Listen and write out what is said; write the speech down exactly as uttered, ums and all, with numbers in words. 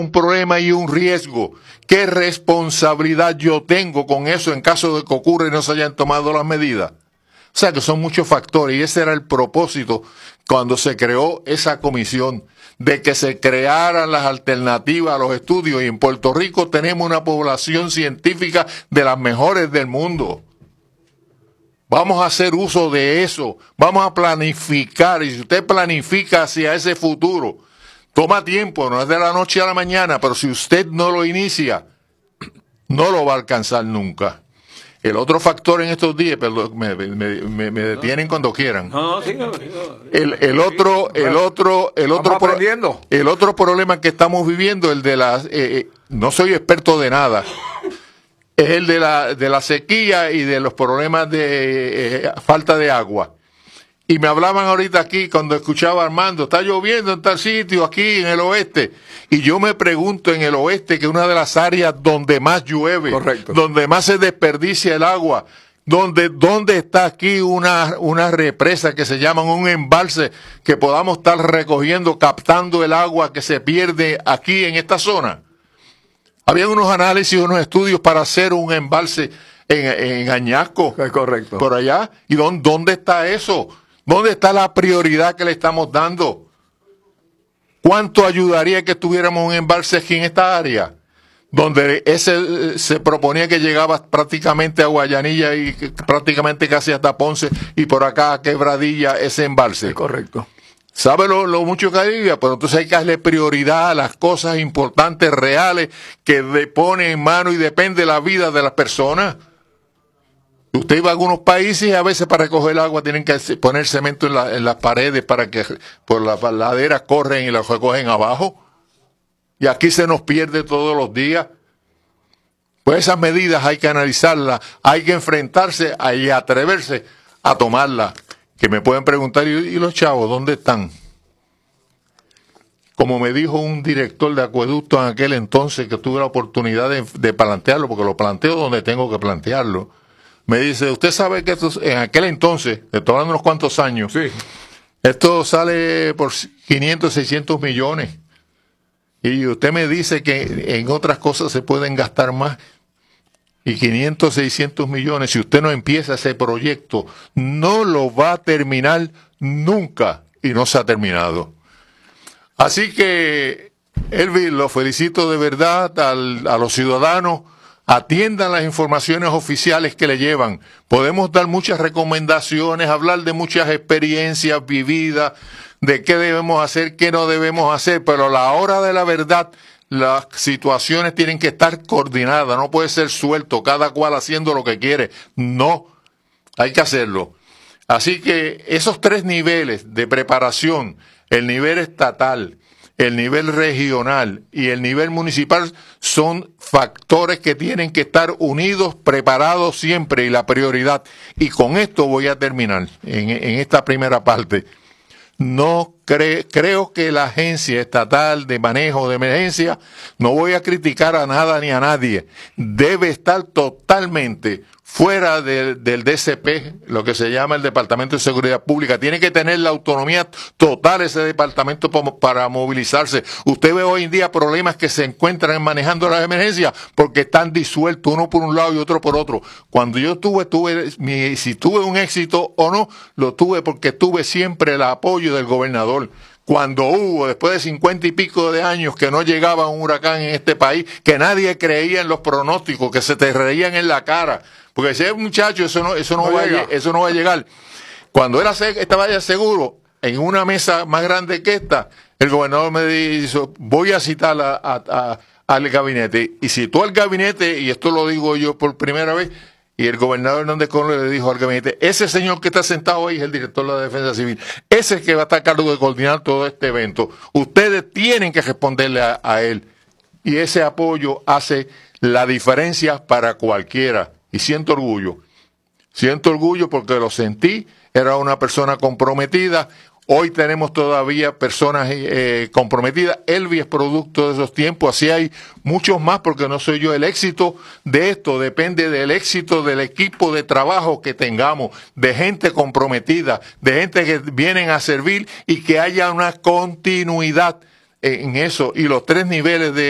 un problema y un riesgo. ¿Qué responsabilidad yo tengo con eso en caso de que ocurra y no se hayan tomado las medidas? O sea que son muchos factores y ese era el propósito cuando se creó esa comisión, de que se crearan las alternativas a los estudios, y en Puerto Rico tenemos una población científica de las mejores del mundo. Vamos a hacer uso de eso, vamos a planificar, y si usted planifica hacia ese futuro, toma tiempo, no es de la noche a la mañana, pero si usted no lo inicia, no lo va a alcanzar nunca. El otro factor en estos días, perdón, me, me, me, me detienen cuando quieran. No, no, sí, no, el, el otro, el otro, el otro, pro, el otro problema que estamos viviendo, el de las, eh, no soy experto de nada, es el de la, de la sequía y de los problemas de eh, falta de agua. Y me hablaban ahorita aquí cuando escuchaba a Armando, está lloviendo en tal sitio, aquí en el oeste. Y yo me pregunto, en el oeste, que es una de las áreas donde más llueve, correcto, donde más se desperdicia el agua, donde, donde está aquí una, una represa que se llama un embalse, que podamos estar recogiendo, captando el agua que se pierde aquí en esta zona. Habían unos análisis, unos estudios para hacer un embalse en, en Añasco. Es correcto. Por allá. ¿Y dónde, dónde está eso? ¿Dónde está la prioridad que le estamos dando? ¿Cuánto ayudaría que tuviéramos un embalse aquí en esta área? Donde ese se proponía que llegaba prácticamente a Guayanilla y prácticamente casi hasta Ponce, y por acá a Quebradilla ese embalse. Es correcto. ¿Sabe lo, lo mucho que había? Pero entonces hay que darle prioridad a las cosas importantes, reales, que pone en mano y depende de la vida de las personas. Usted va a algunos países y a veces para recoger agua tienen que poner cemento en, la, en las paredes para que por las laderas corren y las recogen abajo. Y aquí se nos pierde todos los días. Pues esas medidas hay que analizarlas, hay que enfrentarse y atreverse a tomarlas. Que me pueden preguntar, ¿y los chavos dónde están? Como me dijo un director de acueducto en aquel entonces, que tuve la oportunidad de, de plantearlo, porque lo planteo donde tengo que plantearlo. Me dice, usted sabe que esto, en aquel entonces, estoy hablando de unos cuantos años, sí, esto sale por quinientos, seiscientos millones. Y usted me dice que en otras cosas se pueden gastar más. Y quinientos, seiscientos millones, si usted no empieza ese proyecto, no lo va a terminar nunca. Y no se ha terminado. Así que, Elvis, lo felicito de verdad al, a los ciudadanos. Atiendan las informaciones oficiales que le llevan. Podemos dar muchas recomendaciones, hablar de muchas experiencias vividas, de qué debemos hacer, qué no debemos hacer, pero a la hora de la verdad, las situaciones tienen que estar coordinadas, no puede ser suelto, cada cual haciendo lo que quiere. No, hay que hacerlo. Así que esos tres niveles de preparación, el nivel estatal, el nivel regional y el nivel municipal, son factores que tienen que estar unidos, preparados siempre, y la prioridad. Y con esto voy a terminar en, en esta primera parte. No cre, creo que la Agencia Estatal de Manejo de Emergencia, no voy a criticar a nada ni a nadie, debe estar totalmente fuera de, del D C P, lo que se llama el Departamento de Seguridad Pública. Tiene que tener la autonomía total ese departamento para movilizarse. Usted ve hoy en día problemas que se encuentran manejando las emergencias porque están disueltos, uno por un lado y otro por otro. Cuando yo tuve, tuve mi, si tuve un éxito o no, lo tuve porque tuve siempre el apoyo del gobernador. Cuando hubo, después de cincuenta y pico de años que no llegaba un huracán en este país, que nadie creía en los pronósticos, que se te reían en la cara, porque ese muchacho, eso no, eso no, no va, a, eso no va a llegar. Cuando él estaba ya seguro, en una mesa más grande que esta, el gobernador me dijo, voy a citar a, a, a, al gabinete. Y citó al gabinete, y esto lo digo yo por primera vez, y el gobernador Hernández Colón le dijo al gabinete, ese señor que está sentado ahí es el director de la Defensa Civil, ese es el que va a estar a cargo de coordinar todo este evento. Ustedes tienen que responderle a, a él. Y ese apoyo hace la diferencia para cualquiera. Y siento orgullo. Siento orgullo porque lo sentí, era una persona comprometida. Hoy tenemos todavía personas eh, comprometidas. Elvis es producto de esos tiempos, así hay muchos más, porque no soy yo. El éxito de esto depende del éxito del equipo de trabajo que tengamos, de gente comprometida, de gente que vienen a servir y que haya una continuidad en eso. Y los tres niveles de